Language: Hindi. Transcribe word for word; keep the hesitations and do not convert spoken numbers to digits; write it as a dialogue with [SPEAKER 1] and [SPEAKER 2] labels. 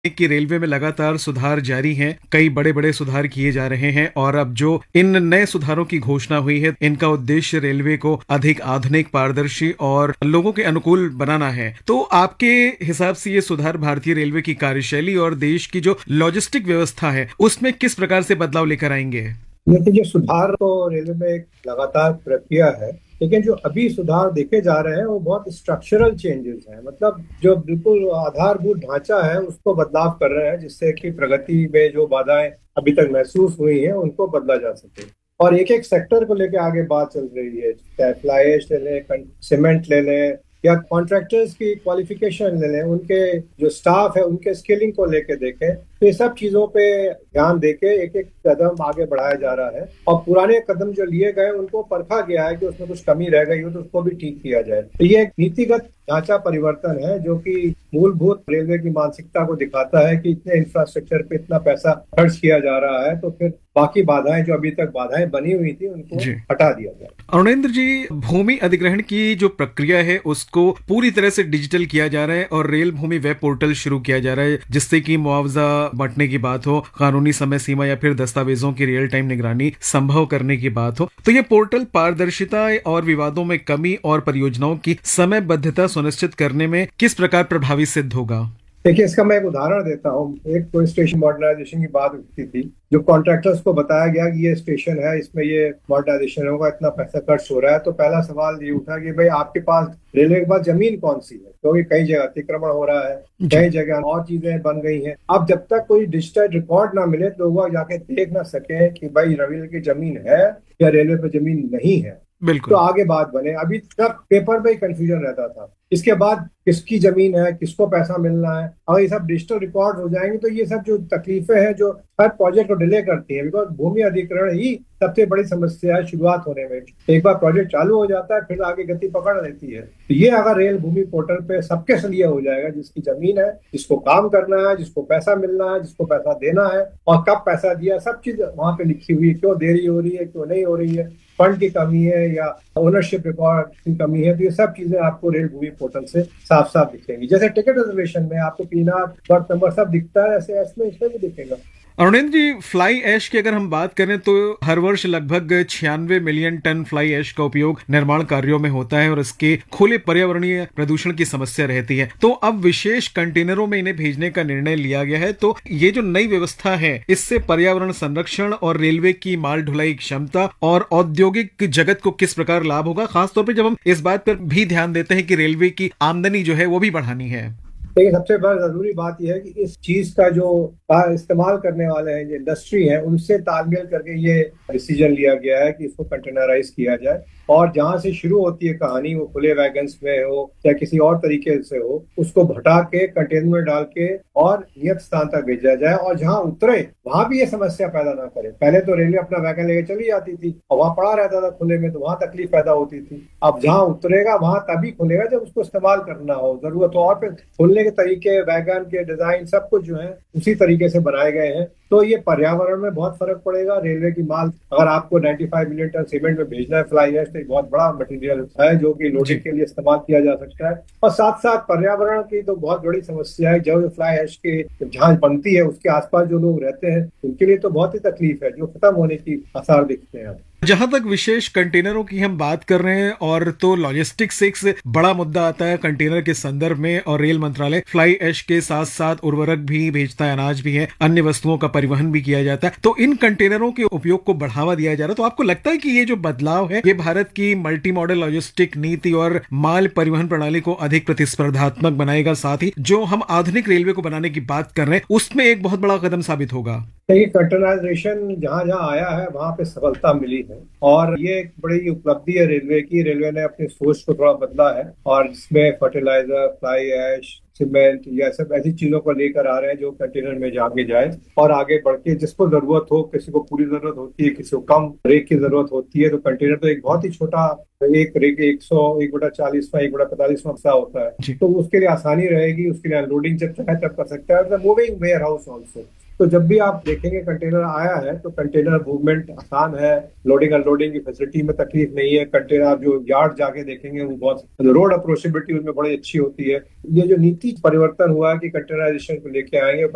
[SPEAKER 1] कि रेलवे में लगातार सुधार जारी हैं, कई बड़े बड़े सुधार किए जा रहे हैं और अब जो इन नए सुधारों की घोषणा हुई है, इनका उद्देश्य रेलवे को अधिक आधुनिक, पारदर्शी और लोगों के अनुकूल बनाना है। तो आपके हिसाब से ये सुधार भारतीय रेलवे की कार्यशैली और देश की जो लॉजिस्टिक व्यवस्था है, उसमें किस प्रकार से बदलाव लेकर आएंगे?
[SPEAKER 2] लेकिन ये सुधार तो रेलवे में एक लगातार प्रक्रिया है। लेकिन जो अभी सुधार देखे जा रहे हैं वो बहुत स्ट्रक्चरल चेंजेस हैं। मतलब जो बिल्कुल आधारभूत ढांचा है उसको बदलाव कर रहे हैं, जिससे कि प्रगति में जो बाधाएं अभी तक महसूस हुई हैं उनको बदला जा सके। और एक एक सेक्टर को लेकर आगे बात चल रही है, चाहे फ्लाई ऐश ले लें, सीमेंट ले लें, या कॉन्ट्रैक्टर्स की क्वालिफिकेशन ले लें, उनके जो स्टाफ है उनके स्किलिंग को लेके देखें, तो ये सब चीजों पे ध्यान देके एक एक कदम आगे बढ़ाया जा रहा है। और पुराने कदम जो लिए गए उनको परखा गया है कि उसमें कुछ कमी रह गई हो तो उसको भी ठीक किया जाए। तो ये एक नीतिगत ढांचा परिवर्तन है जो कि मूलभूत रेलवे की मानसिकता को दिखाता है कि इतने इंफ्रास्ट्रक्चर पे इतना पैसा खर्च किया जा रहा है, तो फिर बाकी बाधाएं जो अभी तक बाधाएं बनी हुई थी उनको
[SPEAKER 1] जी
[SPEAKER 2] हटा दिया जाए।
[SPEAKER 1] अरुणेंद्र जी, भूमि अधिग्रहण की जो प्रक्रिया है उसको पूरी तरह से डिजिटल किया जा रहा है और रेल भूमि वेब पोर्टल शुरू किया जा रहा है, जिससे कि मुआवजा बांटने की बात हो, कानूनी समय सीमा या फिर दस्तावेजों की रियल टाइम निगरानी संभव करने की बात हो। तो ये पोर्टल पारदर्शिता और विवादों में कमी और परियोजनाओं की समयबद्धता सुनिश्चित करने में किस प्रकार प्रभावी सिद्ध होगा?
[SPEAKER 2] देखिए, इसका मैं एक उदाहरण देता हूँ। एक कोई स्टेशन मॉडर्नाइजेशन की बात उठती थी, जो कॉन्ट्रैक्टर्स को बताया गया कि ये स्टेशन है, इसमें ये मॉडर्नाइजेशन होगा, इतना पैसा खर्च हो रहा है, तो पहला सवाल ये उठा कि भाई आपके पास, रेलवे के पास जमीन कौन सी है, क्योंकि कई जगह अतिक्रमण हो रहा है, कई जगह और चीजें बन गई हैं। अब जब तक कोई डिजिटल रिकॉर्ड ना मिले तो लोग जाके देख ना सके कि भाई रेलवे की जमीन है या रेलवे पे जमीन नहीं है, तो
[SPEAKER 1] बिल्कुल।
[SPEAKER 2] आगे बात बने। अभी तक पेपर पे ही कंफ्यूजन रहता था। इसके बाद किसकी जमीन है, किसको पैसा मिलना है, अगर ये सब डिजिटल रिकॉर्ड हो जाएंगे तो ये सब जो तकलीफें हैं जो हर प्रोजेक्ट को डिले करती हैं, बिकॉज भूमि अधिग्रहण ही सबसे बड़ी समस्या है शुरुआत होने में। एक बार प्रोजेक्ट चालू हो जाता है फिर आगे गति पकड़ लेती है। तो ये अगर रेल भूमि पोर्टल पे सबके लिए हो जाएगा, जिसकी जमीन है, जिसको काम करना है, जिसको पैसा मिलना है, जिसको पैसा देना है और कब पैसा दिया, सब चीज वहां पे लिखी हुई है, क्यों देरी हो रही है, क्यों नहीं हो रही है, फंड की कमी है या ओनरशिप रिकॉर्ड की कमी है, तो ये सब चीजें आपको रेल भूमि पोर्टल से साफ साफ दिखेंगी। जैसे टिकट रिजर्वेशन में आपको पीना, बर्थ नंबर सब दिखता है, ऐसे इसमें इसमें भी दिखेगा।
[SPEAKER 1] अरुणेंद्र जी, फ्लाई ऐश की अगर हम बात करें तो हर वर्ष लगभग छियानवे मिलियन टन फ्लाई ऐश का उपयोग निर्माण कार्यों में होता है और इसके खुले पर्यावरणीय प्रदूषण की समस्या रहती है। तो अब विशेष कंटेनरों में इन्हें भेजने का निर्णय लिया गया है। तो ये जो नई व्यवस्था है, इससे पर्यावरण संरक्षण और रेलवे की माल ढुलाई क्षमता और औद्योगिक जगत को किस प्रकार लाभ होगा, खासतौर पर जब हम इस बात पर भी ध्यान देते हैं कि रेलवे की आमदनी जो है वो भी बढ़ानी है?
[SPEAKER 2] लेकिन सबसे बड़ा जरूरी बात यह है कि इस चीज का जो इस्तेमाल करने वाले हैं, जो इंडस्ट्री है, उनसे तालमेल करके ये डिसीजन लिया गया है कि इसको कंटेनराइज किया जाए। और जहां से शुरू होती है कहानी, वो खुले वैगन्स में हो या किसी और तरीके से हो, उसको भटा के कंटेनर में डाल के और नियत स्थान तक भेजा जाए। और जहां उतरे वहां भी ये समस्या पैदा ना करे। पहले तो रेलवे अपना वैगन लेके चली जाती थी और वहां पड़ा रहता था खुले में, तो वहां तकलीफ पैदा होती थी। अब जहां उतरेगा वहां तभी खुलेगा जब उसको इस्तेमाल करना हो, जरूरत हो। और फिर खुलने के तरीके, वैगन के डिजाइन, सब कुछ जो है उसी तरीके से बनाए गए हैं। तो ये पर्यावरण में बहुत फर्क पड़ेगा। रेलवे की माल, अगर आपको पचानवे मिलियन टन सीमेंट में भेजना है फ्लाई ऐश, तो एक बहुत बड़ा मटेरियल है जो कि लोडिंग के लिए इस्तेमाल किया जा सकता है। और साथ साथ पर्यावरण की तो बहुत बड़ी समस्या है। जो फ्लाई ऐश के जहां बनती है उसके आसपास जो लोग रहते हैं उनके लिए तो बहुत ही तकलीफ है, जो खत्म होने की आसार दिखते हैं।
[SPEAKER 1] जहां तक विशेष कंटेनरों की हम बात कर रहे हैं, और तो लॉजिस्टिक्स एक बड़ा मुद्दा आता है कंटेनर के संदर्भ में, और रेल मंत्रालय फ्लाई ऐश के साथ साथ उर्वरक भी भेजता है, अनाज भी है, अन्य वस्तुओं का परिवहन भी किया जाता है। तो इन कंटेनरों के उपयोग को बढ़ावा दिया जा रहा है। तो आपको लगता है कि ये जो बदलाव है, ये भारत की मल्टी मॉडल लॉजिस्टिक नीति और माल परिवहन प्रणाली को अधिक प्रतिस्पर्धात्मक बनाएगा, साथ ही जो हम आधुनिक रेलवे को बनाने की बात कर रहे हैं उसमें एक बहुत बड़ा कदम साबित होगा?
[SPEAKER 2] देखिए, कंटेनराइजेशन जहां जहां आया है वहां पे सफलता मिली है और ये एक बड़ी उपलब्धि है रेलवे की। रेलवे ने अपनी सोच को थोड़ा बदला है और इसमें फर्टिलाइजर, फ्लाई ऐश, सीमेंट, या सब ऐसी चीजों को लेकर आ रहे हैं जो कंटेनर में जाके जाए और आगे बढ़ के जिसको जरूरत हो, किसी को पूरी जरूरत होती है, किसी को कम रेक की जरूरत होती है, तो कंटेनर तो एक बहुत ही छोटा, एक रेक एक सौ एक बटा चालीसवा एक बटा पैंतालीसवा सा होता है,
[SPEAKER 1] जी।
[SPEAKER 2] तो उसके लिए आसानी रहेगी। उसके लिए अनलोडिंग जब चाहे तब कर सकता है। मूविंग वेयर हाउस ऑल्सो, तो जब भी आप देखेंगे कंटेनर आया है तो कंटेनर मूवमेंट आसान है, लोडिंग अनलोडिंग की फैसिलिटी में तकलीफ नहीं है। कंटेनर जो यार्ड जाके देखेंगे वो बहुत, रोड अप्रोचेबिलिटी उनमें बड़ी अच्छी होती है। ये जो नीति परिवर्तन हुआ है कि कंटेनराइजेशन को लेके आएंगे,